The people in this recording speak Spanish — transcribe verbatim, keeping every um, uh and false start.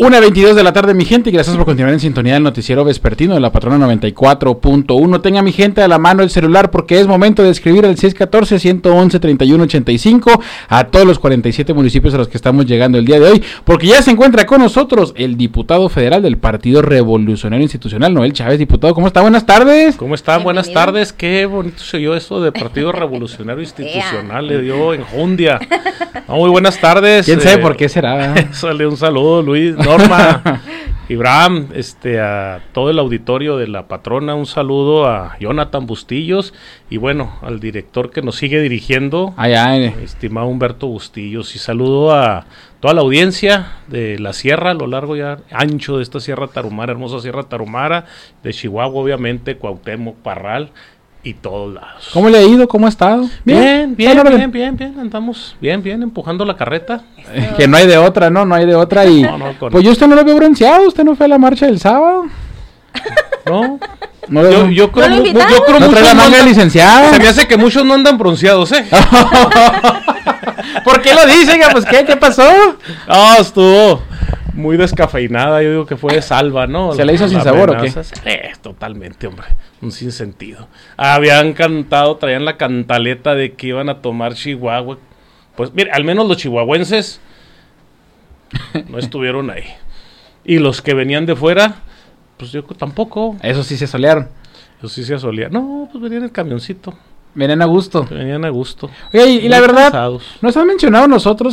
una veintidós de la tarde, mi gente, y gracias por continuar en sintonía del noticiero vespertino de la Patrona noventa y cuatro punto uno. Tenga, mi gente, a la mano el celular porque es momento de escribir al seis uno cuatro, uno uno, tres uno ocho cinco a todos los cuarenta y siete municipios a los que estamos llegando el día de hoy, porque ya se encuentra con nosotros el diputado federal del Partido Revolucionario Institucional, Noel Chávez. Diputado, ¿cómo está? Buenas tardes. ¿Cómo están? Buenas tardes. Qué bonito se oyó eso de Partido Revolucionario Institucional, le dio enjundia. No, muy buenas tardes. ¿Quién sabe eh, por qué será? Sale un saludo, Luis, Norma, Ibrahim, este, a todo el auditorio de la Patrona, un saludo a Jonathan Bustillos y bueno, al director que nos sigue dirigiendo, ay, ay. estimado Humberto Bustillos, y saludo a toda la audiencia de la sierra, a lo largo y ancho de esta Sierra Tarahumara, hermosa Sierra Tarahumara, de Chihuahua, obviamente, Cuauhtémoc, Parral y todos lados. ¿Cómo le ha ido? ¿Cómo ha estado? Bien, bien, bien, bien, bien, bien, andamos bien, bien, empujando la carreta. Eh, que no hay de otra, ¿no? No hay de otra y... No, no, con... Pues yo usted no lo veo bronceado, usted no fue a la marcha del sábado. No, no yo, yo creo, ¿No mu- yo creo ¿No trae la muchos no manga andan, licenciada? se me hace que muchos no andan bronceados, ¿eh? ¿Por qué lo dicen? Pues, ¿qué? ¿Qué pasó? No, estuvo muy descafeinada, yo digo que fue de salva, ¿no? ¿Se la hizo sin sabor o qué? Eh, totalmente, hombre, un sinsentido. Habían cantado, traían la cantaleta de que iban a tomar Chihuahua. Pues, mire, al menos los chihuahuenses no estuvieron ahí. Y los que venían de fuera, pues yo tampoco. Eso sí se solearon. Eso sí se asolía. No, pues venían en el camioncito. Venían a gusto. Venían a gusto. Oye, y, y la Muy verdad, cansados. nos han mencionado nosotros